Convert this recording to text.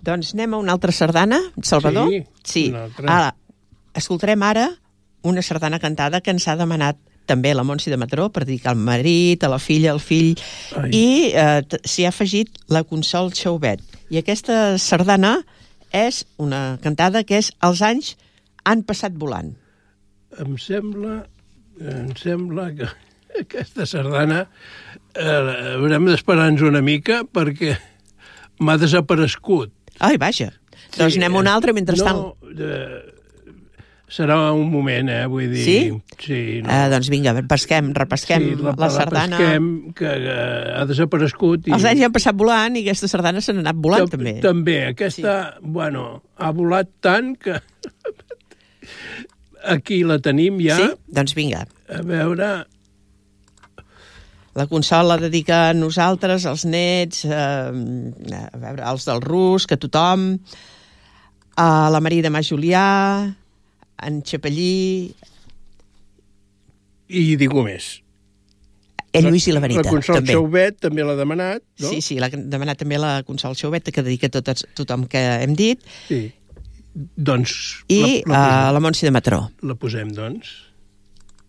Doncs anem a una altra sardana, Salvador? Sí, una altra. Ara, escoltarem ara una sardana cantada que ens ha demanat també la Montse de Mataró per dedicar al marit, a la filla, al fill, i s'hi ha afegit la Consol Xaubet. I aquesta sardana és una cantada que és Els anys han passat volant. Em sembla que aquesta sardana haurem d'esperar-nos una mica perquè m'ha desaparegut. Ai, vaja. Sí, doncs anem a una altra mentrestant. Serà un moment, vull dir... Sí? Sí. No. Doncs vinga, repesquem la sardana. Repesquem, que ha desaparegut. Els anys han passat volant i aquesta sardana se n'ha anat volant, també. També. Aquesta, ha volat tant que... Aquí la tenim ja. Sí? Doncs vinga. A veure... La Consol la dedica a nosaltres, als nets, a veure, als del Rus, que tothom, a la Maria de Mas Julià, en Xapellí... I digo més. El Lluís i la Benita, també. La Consol també. Xaubet també l'ha demanat, no? Sí, l'ha demanat també la Consol Xaubet, que dedica a tothom que hem dit. Sí. Doncs... I la Montse de Mataró. La posem, doncs.